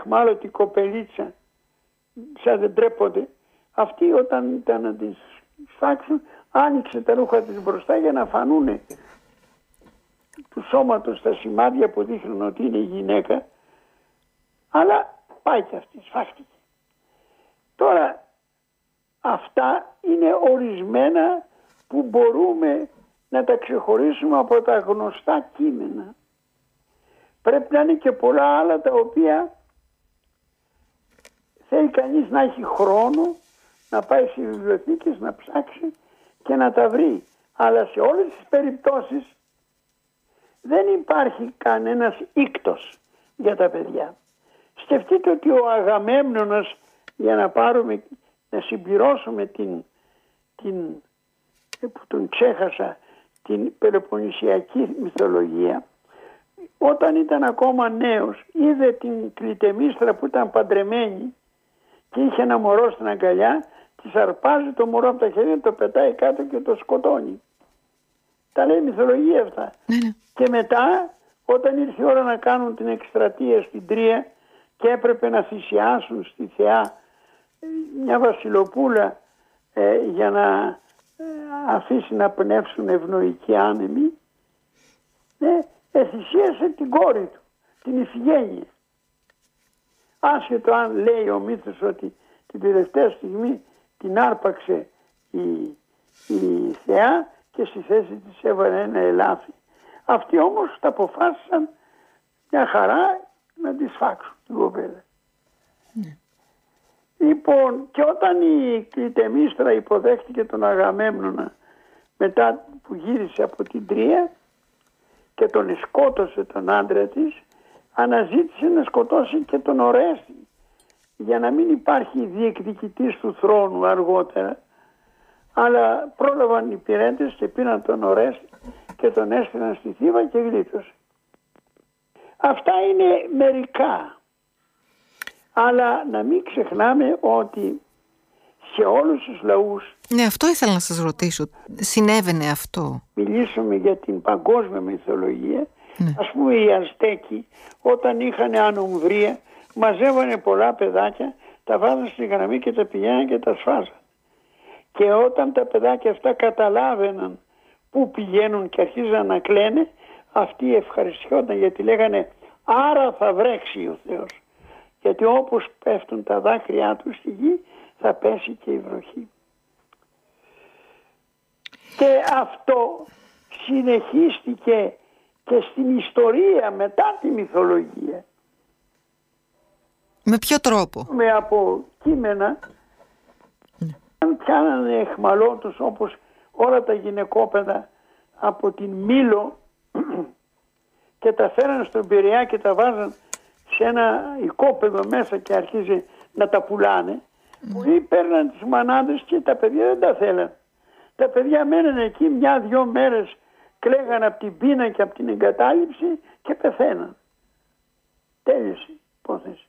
εχμάλωτη κοπελίτσα, σαν δεν τρέπονται, αυτοί όταν ήταν να τις σφάξουν, άνοιξε τα ρούχα της μπροστά για να φανούνε του σώματος τα σημάδια που δείχνουν ότι είναι γυναίκα, αλλά πάει και αυτή, σφάχτηκε. Τώρα αυτά είναι ορισμένα που μπορούμε να τα ξεχωρίσουμε από τα γνωστά κείμενα. Πρέπει να είναι και πολλά άλλα τα οποία θέλει κανείς να έχει χρόνο να πάει στις βιβλιοθήκες να ψάξει και να τα βρει. Αλλά σε όλες τις περιπτώσεις δεν υπάρχει κανένας ίκτος για τα παιδιά. Σκεφτείτε ότι ο Αγαμέμνονας, για να πάρουμε, να συμπληρώσουμε που τον ξέχασα, την πελοποννησιακή μυθολογία, όταν ήταν ακόμα νέος, είδε την Κλητεμίστρα που ήταν παντρεμένη και είχε ένα μωρό στην αγκαλιά, της αρπάζει το μωρό από τα χέρια, το πετάει κάτω και το σκοτώνει. Τα λέει η μυθολογία αυτά. Και μετά, όταν ήρθε η ώρα να κάνουν την εκστρατεία στην Τρία και έπρεπε να θυσιάσουν στη θεά μια βασιλοπούλα για να αφήσει να πνεύσουν ευνοϊκοί άνεμοι, θυσίασε την κόρη του, την Ιφηγένεια. Άσχετο αν λέει ο μύθος ότι την τελευταία στιγμή την άρπαξε η θεά και στη θέση της έβαλε ένα ελάφι. Αυτοί όμως τα αποφάσισαν μια χαρά να τη σφάξουν την κοπέλα. Λοιπόν, και όταν η Κλητεμίστρα υποδέχτηκε τον Αγαμέμνονα μετά που γύρισε από την Τρία και τον σκότωσε τον άντρα της, αναζήτησε να σκοτώσει και τον Ορέστη για να μην υπάρχει διεκδικητής του θρόνου αργότερα. Αλλά πρόλαβαν οι πυρέντες και πήραν τον Ορέστη και τον έστειλαν στη Θήβα και γλίτωσε. Αυτά είναι μερικά. Αλλά να μην ξεχνάμε ότι σε όλους τους λαούς... Ναι, αυτό ήθελα να σας ρωτήσω. Συνέβαινε αυτό? Μιλήσουμε για την παγκόσμια μυθολογία. Ας πούμε οι Αζτέκοι, όταν είχαν ανομβρία, μαζεύανε πολλά παιδάκια, τα βάζαν στη γραμμή και τα πηγαίναν και τα σφάζαν. Και όταν τα παιδάκια αυτά καταλάβαιναν πού πηγαίνουν και αρχίζαν να κλαίνε, αυτοί ευχαριστιόταν, γιατί λέγανε άρα θα βρέξει ο Θεός. Γιατί όπως πέφτουν τα δάκρυά του στη γη, θα πέσει και η βροχή. Και αυτό συνεχίστηκε και στην ιστορία μετά τη μυθολογία. Με ποιο τρόπο? Από κείμενα, αν πιάνανε αιχμαλώτους όπως όλα τα γυναικόπαιδα από την Μήλο και τα φέρανε στον Πειραιά και τα βάζαν σε ένα οικόπεδο μέσα και αρχίζει να τα πουλάνε, πολλοί παίρναν τις μανάδες και τα παιδιά δεν τα θέλαν. Τα παιδιά μένανε εκεί 1-2 μέρες, κλαίγαν από την πείνα και από την εγκατάλειψη και πεθαίναν. Τέλειωσε η υπόθεση.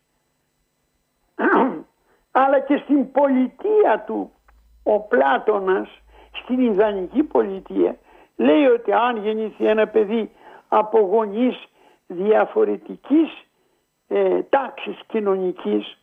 Αλλά και στην πολιτεία του ο Πλάτωνας, στην ιδανική πολιτεία, λέει ότι αν γεννηθεί ένα παιδί από γονείς διαφορετικής τάξης κοινωνικής,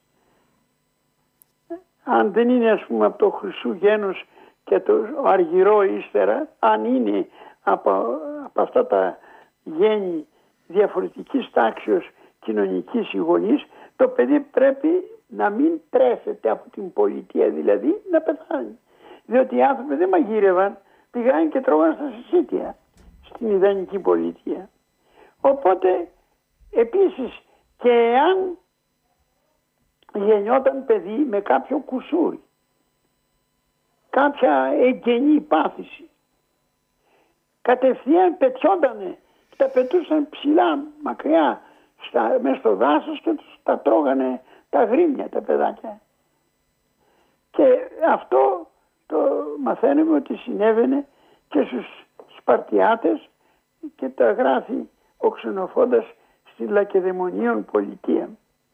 αν δεν είναι ας πούμε από το χρυσού γένος και το αργυρό ύστερα, αν είναι από αυτά τα γέννη διαφορετικής τάξεως κοινωνικής οι γονείς, το παιδί πρέπει να μην τρέφεται από την πολιτεία, δηλαδή να πεθάνει. Διότι οι άνθρωποι δεν μαγείρευαν, πήγαν και τρώγαν στα συσίτια στην ιδανική πολιτεία. Οπότε επίσης και εάν γεννιόταν παιδί με κάποιο κουσούρι, κάποια εγγενή πάθηση, κατευθείαν πετσότανε, τα πετούσαν ψηλά, μακριά, μέσα στο δάσος και τα τρώγανε τα γρήμια τα παιδάκια. Και αυτό το μαθαίνουμε ότι συνέβαινε και στους Σπαρτιάτες και τα γράφει ο Ξενοφόντας στη Λακεδαιμονίων πολιτεία.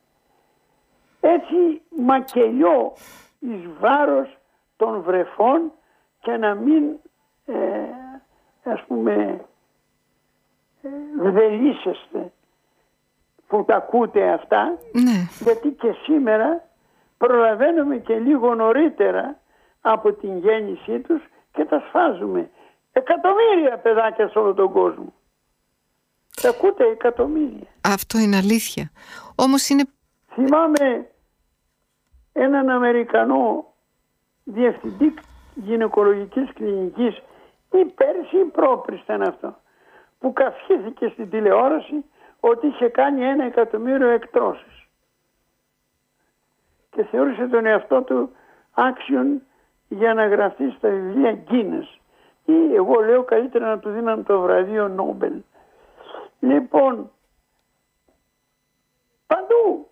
Έτσι μακελιό εις βάρος των βρεφών και να μην βδελίσσεστε που τα ακούτε αυτά, Ναι. γιατί και σήμερα προλαβαίνουμε και λίγο νωρίτερα από την γέννησή τους και τα σφάζουμε. Εκατομμύρια παιδάκια σε όλο τον κόσμο. Τα ακούτε, εκατομμύρια. Αυτό είναι αλήθεια. Όμως είναι... Θυμάμαι έναν Αμερικανό διευθυντή γυναικολογικής κλινικής, ή πέρσι ή πρόπερσι ήταν αυτό, που καυχήθηκε στην τηλεόραση ότι είχε κάνει 1 εκατομμύριο εκτρώσεις και θεώρησε τον εαυτό του άξιον για να γραφτεί στα βιβλία Guinness, ή εγώ λέω καλύτερα να του δίναν το βραβείο Νόμπελ. Λοιπόν, παντού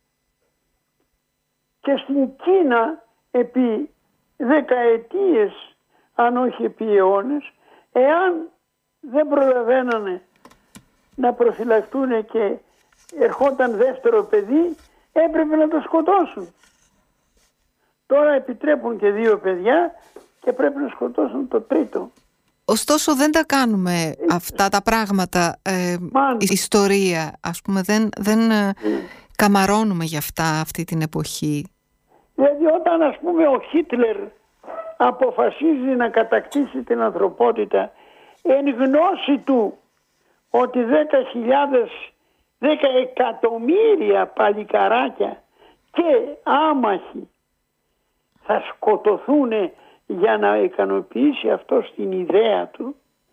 και στην Κίνα επί δεκαετίες, αν όχι επί αιώνες, εάν δεν προλαβαίνανε να προφυλακτούν και ερχόταν δεύτερο παιδί, έπρεπε να το σκοτώσουν. Τώρα επιτρέπουν και 2 παιδιά και πρέπει να σκοτώσουν το τρίτο. Ωστόσο δεν τα κάνουμε αυτά τα πράγματα ιστορία, ας πούμε, δεν καμαρώνουμε για αυτά αυτή την εποχή. Δηλαδή όταν, ας πούμε, ο Χίτλερ αποφασίζει να κατακτήσει την ανθρωπότητα εν γνώση του ότι 10 εκατομμύρια παλικαράκια και άμαχοι θα σκοτωθούν για να ικανοποιήσει αυτό στην ιδέα του,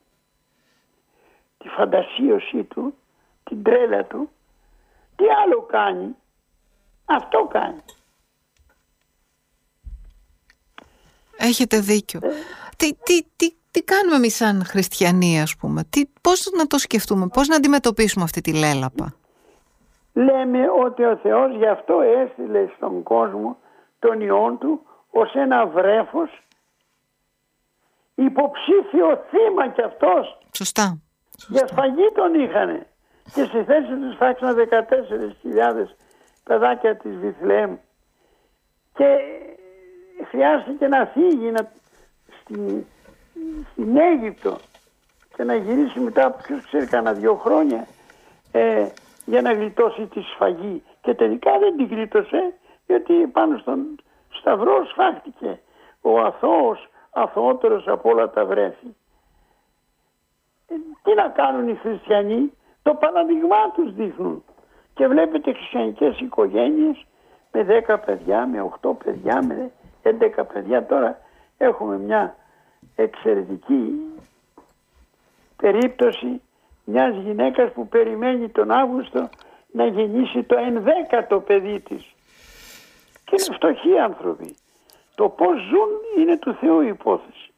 τη φαντασίωσή του, την τρέλα του, τι άλλο κάνει? Αυτό κάνει. Έχετε δίκιο. Τι κάνουμε εμείς σαν χριστιανοί, ας πούμε? Πώς να το σκεφτούμε, πώς να αντιμετωπίσουμε αυτή τη λέλαπα? Λέμε ότι ο Θεός γι' αυτό έστειλε στον κόσμο τον Υιόν του ως ένα βρέφος, υποψήφιο θύμα κι αυτός. Σωστά. Για σφαγή τον είχανε. Και στη θέση τους φάξαν 14.000 παιδάκια της Βιθλεέμ. Και χρειάστηκε να φύγει στην Αίγυπτο και να γυρίσει μετά από ποιος ξέρει κανένα 2 χρόνια για να γλιτώσει τη σφαγή. Και τελικά δεν την γλίτωσε, γιατί πάνω στον σταυρό σφάχτηκε ο αθώος, αθωότερος από όλα τα βρέφη. Τι να κάνουν οι χριστιανοί? Το παραδειγμά τους δείχνουν. Και βλέπετε χριστιανικές οικογένειες με 10 παιδιά, με 8 παιδιά, με 11 παιδιά. Τώρα έχουμε μια εξαιρετική περίπτωση μιας γυναίκας που περιμένει τον Αύγουστο να γεννήσει το 11ο παιδί της. Και είναι φτωχοί άνθρωποι. Το πώς ζουν είναι του Θεού υπόθεση.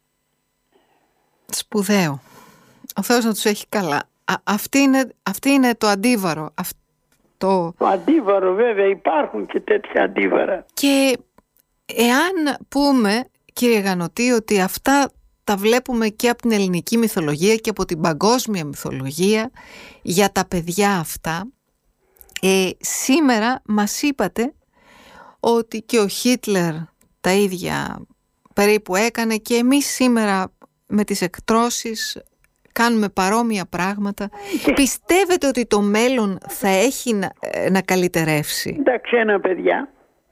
Σπουδαίο. Ο Θεός να τους έχει καλά. Αυτή είναι το αντίβαρο. Το αντίβαρο, βέβαια, υπάρχουν και τέτοια αντίβαρα. Και εάν πούμε, κύριε Γανωτή, ότι αυτά τα βλέπουμε και από την ελληνική μυθολογία και από την παγκόσμια μυθολογία για τα παιδιά αυτά, σήμερα μας είπατε ότι και ο Χίτλερ τα ίδια περίπου έκανε και εμείς σήμερα με τις εκτρώσεις κάνουμε παρόμοια πράγματα. Πιστεύετε ότι το μέλλον θα έχει να καλυτερεύσει? Τα ξένα παιδιά,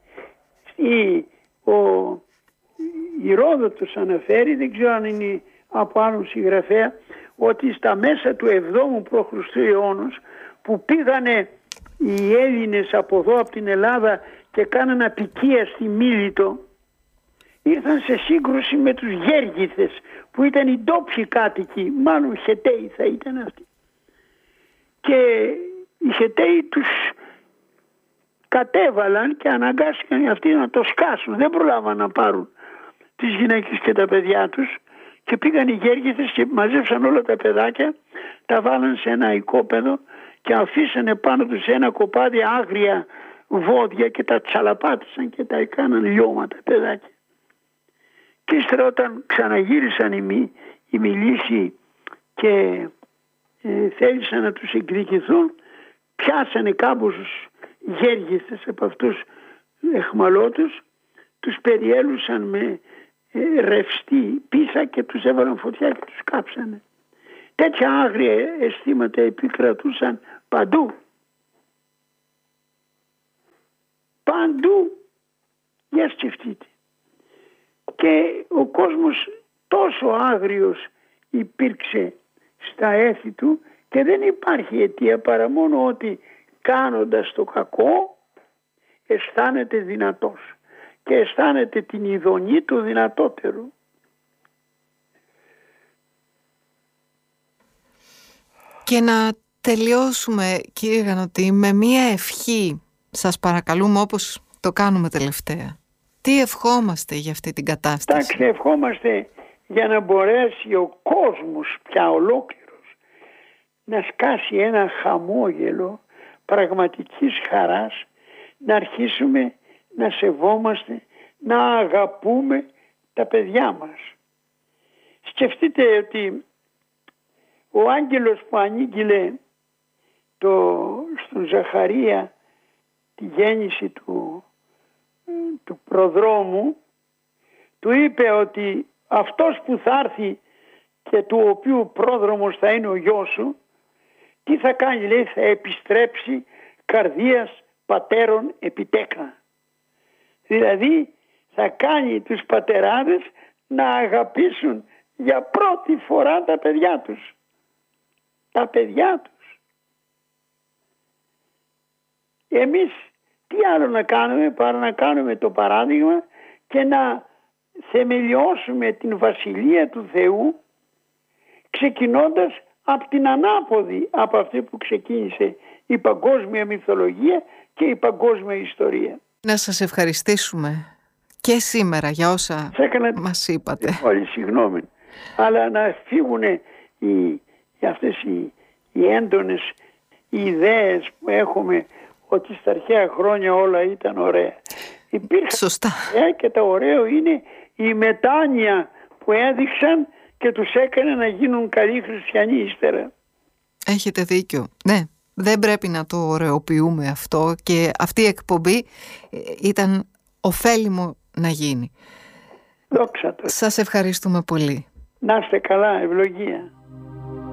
η Ρόδοτος αναφέρει, δεν ξέρω αν είναι από άλλον συγγραφέα, ότι στα μέσα του 7ου π.Χ. αιώνος που πήγανε οι Έλληνες από εδώ από την Ελλάδα και κάνανε απικία στη Μίλητο, ήρθαν σε σύγκρουση με τους Γέργηθες που ήταν οι ντόπιοι κάτοικοι, μάλλον Χεταίοι θα ήταν αυτοί. Και οι Χεταίοι τους κατέβαλαν και αναγκάστηκαν αυτοί να το σκάσουν. Δεν προλάβαν να πάρουν τις γυναίκες και τα παιδιά τους και πήγαν οι Γέργηθες και μαζέψαν όλα τα παιδάκια, τα βάλαν σε ένα οικόπεδο και αφήσανε πάνω τους ένα κοπάδι άγρια βόδια και τα τσαλαπάτησαν και τα έκαναν λιώμα τα παιδάκια. Και ύστερα όταν ξαναγύρισαν οι μιλήσιοι και θέλησαν να τους εκδικηθούν, πιάσανε κάμποσους Γέργηθες από αυτούς εχμαλώτους, τους περιέλουσαν με ρευστή πίσα και τους έβαλαν φωτιά και τους κάψανε. Τέτοια άγρια αισθήματα επικρατούσαν παντού. παντού. Για σκεφτείτε. Και ο κόσμος τόσο άγριος υπήρξε στα έθη του και δεν υπάρχει αιτία παρά μόνο ότι κάνοντας το κακό αισθάνεται δυνατός και αισθάνεται την ειδονή του δυνατότερου. Και να τελειώσουμε, κύριε Γανωτή, με μία ευχή, σας παρακαλούμε, όπως το κάνουμε τελευταία. Τι ευχόμαστε για αυτή την κατάσταση? Εντάξει, ευχόμαστε για να μπορέσει ο κόσμος πια ολόκληρος να σκάσει ένα χαμόγελο πραγματικής χαράς, να αρχίσουμε να σεβόμαστε, να αγαπούμε τα παιδιά μας. Σκεφτείτε ότι ο άγγελος που ανήγγειλε στον Ζαχαρία τη γέννηση του προδρόμου, του είπε ότι αυτός που θα έρθει και του οποίου πρόδρομος θα είναι ο γιος σου, τι θα κάνει? Λέει, θα επιστρέψει καρδίας πατέρων επιτέκνα. Δηλαδή θα κάνει τους πατεράδες να αγαπήσουν για πρώτη φορά τα παιδιά τους. Τα παιδιά τους. Εμείς τι άλλο να κάνουμε παρά να κάνουμε το παράδειγμα και να θεμελιώσουμε την Βασιλεία του Θεού, ξεκινώντας από την ανάποδη από αυτή που ξεκίνησε η παγκόσμια μυθολογία και η παγκόσμια ιστορία. Να σας ευχαριστήσουμε και σήμερα για όσα μας είπατε. Όλοι συγγνώμη. Αλλά να φύγουν αυτές οι έντονες ιδέες που έχουμε ότι στα αρχαία χρόνια όλα ήταν ωραία. Σωστά. Και το ωραίο είναι η μετάνοια που έδειξαν και τους έκανε να γίνουν καλοί χριστιανοί ύστερα. Έχετε δίκιο. Ναι, δεν πρέπει να το ωραιοποιούμε αυτό και αυτή η εκπομπή ήταν ωφέλιμο να γίνει. Δόξα τω. Σας ευχαριστούμε πολύ. Να είστε καλά, ευλογία.